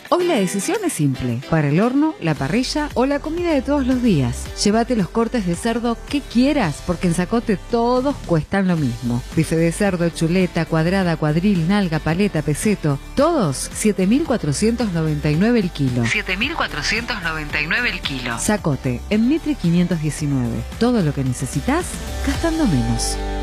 Hoy la decisión es simple. Para el horno, la parrilla o la comida de todos los días. Llévate los cortes de cerdo que quieras, porque en Zacote todos cuestan lo mismo. Bife de cerdo, chuleta, cuadrada, cuadril, nalga, paleta, peseto. Todos 7.499 el kilo. 7.499 el kilo. Zacote, en Mitre 519. Todo lo que necesitas, gastando menos.